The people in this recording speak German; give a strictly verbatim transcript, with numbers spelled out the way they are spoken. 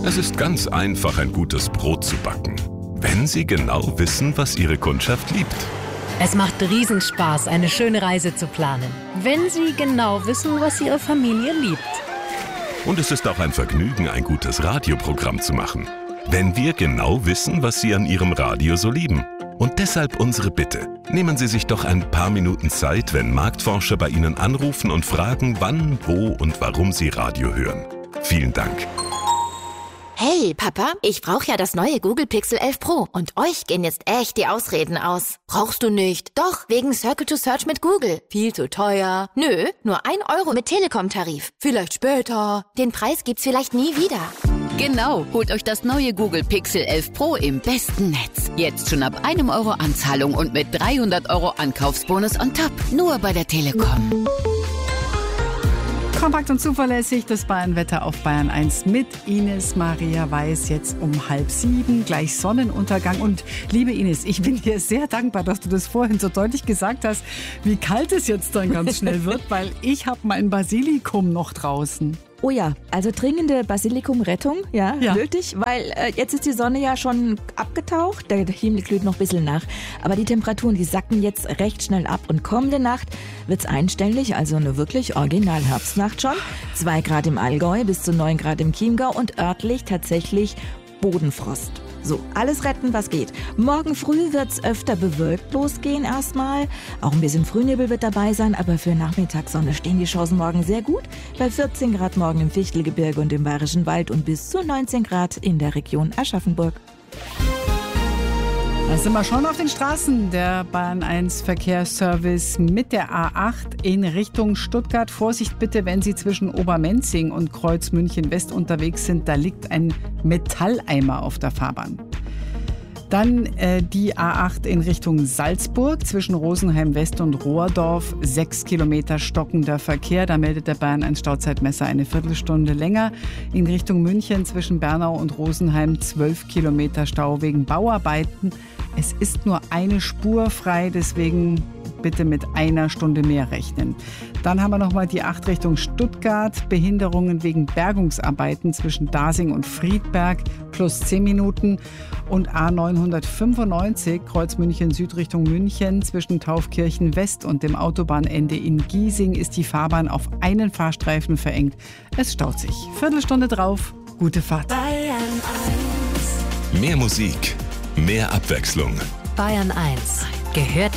Es ist ganz einfach, ein gutes Brot zu backen, wenn Sie genau wissen, was Ihre Kundschaft liebt. Es macht Riesenspaß, eine schöne Reise zu planen, wenn Sie genau wissen, was Ihre Familie liebt. Und es ist auch ein Vergnügen, ein gutes Radioprogramm zu machen, wenn wir genau wissen, was Sie an Ihrem Radio so lieben. Und deshalb unsere Bitte. Nehmen Sie sich doch ein paar Minuten Zeit, wenn Marktforscher bei Ihnen anrufen und fragen, wann, wo und warum Sie Radio hören. Vielen Dank. Hey, Papa, ich brauche ja das neue Google Pixel elf Pro und euch gehen jetzt echt die Ausreden aus. Brauchst du nicht? Doch, wegen Circle to Search mit Google. Viel zu teuer. Nö, nur ein Euro mit Telekom-Tarif. Vielleicht später. Den Preis gibt's vielleicht nie wieder. Genau, holt euch das neue Google Pixel elf Pro im besten Netz. Jetzt schon ab einem Euro Anzahlung und mit dreihundert Euro Ankaufsbonus on top. Nur bei der Telekom. Kompakt und zuverlässig, das Bayern-Wetter auf Bayern eins mit Ines Maria Weiß, jetzt um halb sieben, gleich Sonnenuntergang. Und liebe Ines, ich bin dir sehr dankbar, dass du das vorhin so deutlich gesagt hast, wie kalt es jetzt dann ganz schnell wird, weil ich habe mein Basilikum noch draußen. Oh ja, also dringende Basilikum-Rettung, ja, ja, nötig, weil äh, jetzt ist die Sonne ja schon abgetaucht, der Himmel glüht noch ein bisschen nach, aber die Temperaturen, die sacken jetzt recht schnell ab und kommende Nacht wird's einstellig, also eine wirklich original Herbstnacht schon, zwei Grad im Allgäu bis zu neun Grad im Chiemgau und örtlich tatsächlich Bodenfrost. So, alles retten, was geht. Morgen früh wird's öfter bewölkt losgehen erstmal. Auch ein bisschen Frühnebel wird dabei sein, aber für Nachmittagssonne stehen die Chancen morgen sehr gut. Bei vierzehn Grad morgen im Fichtelgebirge und im Bayerischen Wald und bis zu neunzehn Grad in der Region Aschaffenburg. Da sind wir schon auf den Straßen. Der Bayern eins Verkehrsservice mit der A acht in Richtung Stuttgart. Vorsicht bitte, wenn Sie zwischen Obermenzing und Kreuz München West unterwegs sind. Da liegt ein Metalleimer auf der Fahrbahn. Dann äh, die A acht in Richtung Salzburg zwischen Rosenheim West und Rohrdorf. Sechs Kilometer stockender Verkehr. Da meldet der Bayern eins Stauzeitmesser eine Viertelstunde länger. In Richtung München zwischen Bernau und Rosenheim zwölf Kilometer Stau wegen Bauarbeiten. Es ist nur eine Spur frei, deswegen bitte mit einer Stunde mehr rechnen. Dann haben wir nochmal die acht Richtung Stuttgart. Behinderungen wegen Bergungsarbeiten zwischen Dasing und Friedberg plus zehn Minuten. Und A neunhundertfünfundneunzig Kreuz München Süd Richtung München zwischen Taufkirchen West und dem Autobahnende in Giesing ist die Fahrbahn auf einen Fahrstreifen verengt. Es staut sich. Viertelstunde drauf. Gute Fahrt. Bayern eins. Mehr Musik, mehr Abwechslung. Bayern eins gehört